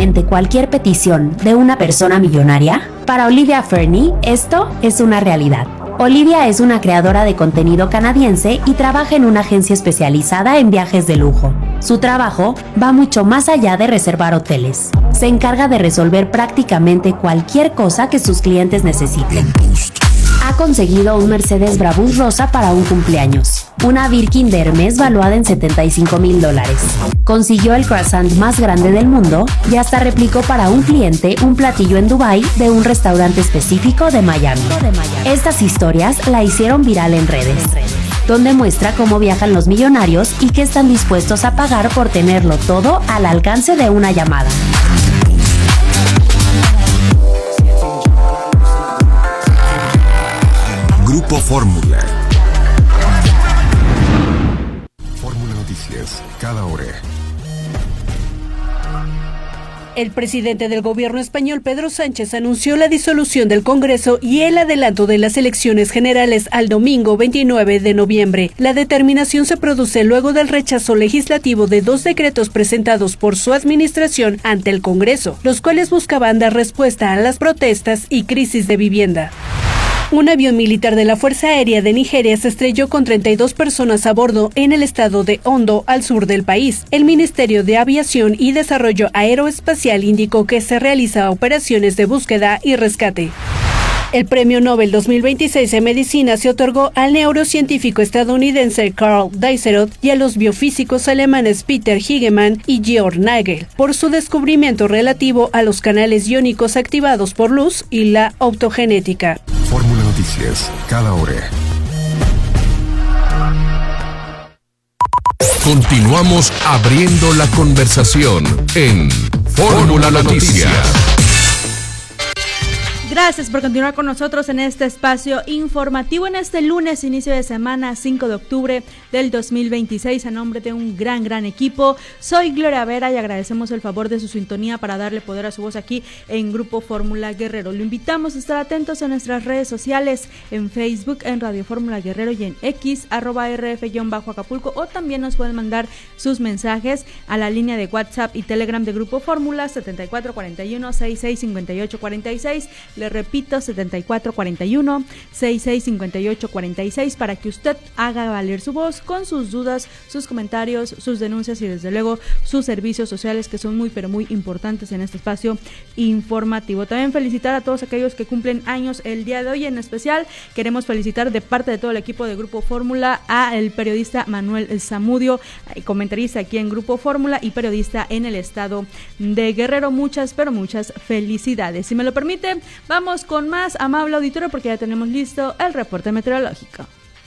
prácticamente cualquier petición de una persona millonaria? Para Olivia Fernie, esto es una realidad. Olivia es una creadora de contenido canadiense y trabaja en una agencia especializada en viajes de lujo. Su trabajo va mucho más allá de reservar hoteles. Se encarga de resolver prácticamente cualquier cosa que sus clientes necesiten. Ha conseguido un Mercedes Brabus rosa para un cumpleaños, una Birkin de Hermes valuada en $75,000. Consiguió el croissant más grande del mundo y hasta replicó para un cliente un platillo en Dubái de un restaurante específico de Miami. Estas historias la hicieron viral en redes, donde muestra cómo viajan los millonarios y qué están dispuestos a pagar por tenerlo todo al alcance de una llamada. Grupo Fórmula. Fórmula Noticias, cada hora. El presidente del gobierno español, Pedro Sánchez, anunció la disolución del Congreso y el adelanto de las elecciones generales al domingo 29 de noviembre. La determinación se produce luego del rechazo legislativo de 2 decretos presentados por su administración ante el Congreso, los cuales buscaban dar respuesta a las protestas y crisis de vivienda. Un avión militar de la Fuerza Aérea de Nigeria se estrelló con 32 personas a bordo en el estado de Ondo, al sur del país. El Ministerio de Aviación y Desarrollo Aeroespacial indicó que se realizan operaciones de búsqueda y rescate. El Premio Nobel 2026 en Medicina se otorgó al neurocientífico estadounidense Karl Dizeroth y a los biofísicos alemanes Peter Higemann y Georg Nagel por su descubrimiento relativo a los canales iónicos activados por luz y la optogenética. Fórmula Noticias, cada hora. Continuamos abriendo la conversación en Fórmula Noticias. Gracias por continuar con nosotros en este espacio informativo en este lunes, inicio de semana, 5 de octubre del 2026. A nombre de un gran equipo, soy Gloria Vera y agradecemos el favor de su sintonía para darle poder a su voz aquí en Grupo Fórmula Guerrero. Lo invitamos a estar atentos a nuestras redes sociales, en Facebook, en Radio Fórmula Guerrero y en X, @RF_Acapulco, o también nos pueden mandar sus mensajes a la línea de WhatsApp y Telegram de Grupo Fórmula 7441-665846. Le repito, 7441-665846 para que usted haga valer su voz con sus dudas, sus comentarios, sus denuncias y desde luego sus servicios sociales, que son muy pero muy importantes en este espacio informativo. También felicitar a todos aquellos que cumplen años el día de hoy. En especial queremos felicitar de parte de todo el equipo de Grupo Fórmula a el periodista Manuel Zamudio, comentarista aquí en Grupo Fórmula y periodista en el estado de Guerrero. Muchas pero muchas felicidades. Si me lo permite, vamos con más, amable auditorio, porque ya tenemos listo el reporte meteorológico.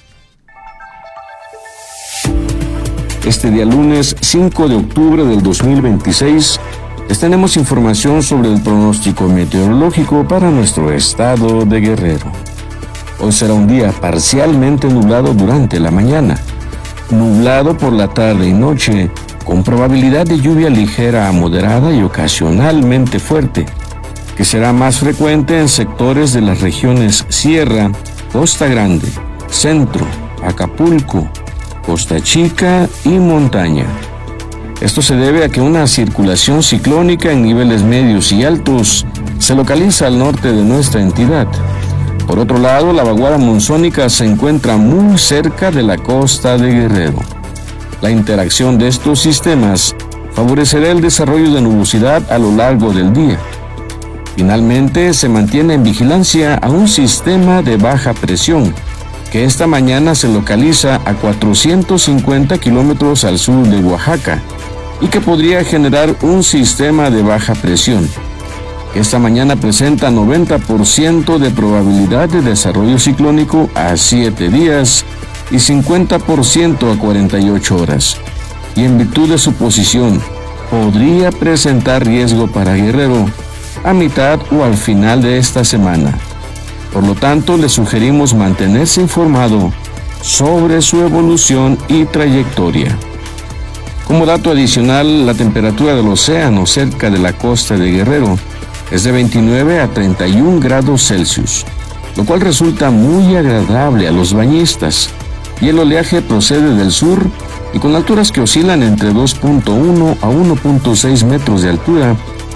Este día lunes 5 de octubre del 2026 les tenemos información sobre el pronóstico meteorológico para nuestro estado de Guerrero. Hoy será un día parcialmente nublado durante la mañana, nublado por la tarde y noche, con probabilidad de lluvia ligera a moderada y ocasionalmente fuerte, que será más frecuente en sectores de las regiones Sierra, Costa Grande, Centro, Acapulco, Costa Chica y Montaña. Esto se debe a que una circulación ciclónica en niveles medios y altos se localiza al norte de nuestra entidad. Por otro lado, la vaguada monzónica se encuentra muy cerca de la costa de Guerrero. La interacción de estos sistemas favorecerá el desarrollo de nubosidad a lo largo del día. Finalmente, se mantiene en vigilancia a un sistema de baja presión, que esta mañana se localiza a 450 kilómetros al sur de Oaxaca y que podría generar un sistema de baja presión. Esta mañana presenta 90% de probabilidad de desarrollo ciclónico a 7 días y 50% a 48 horas. Y en virtud de su posición, podría presentar riesgo para Guerrero a mitad o al final de esta semana. Por lo tanto, le sugerimos mantenerse informado sobre su evolución y trayectoria. Como dato adicional, la temperatura del océano cerca de la costa de Guerrero es de 29 a 31 grados Celsius, lo cual resulta muy agradable a los bañistas, y el oleaje procede del sur y con alturas que oscilan entre 2.1 a 1.6 metros de altura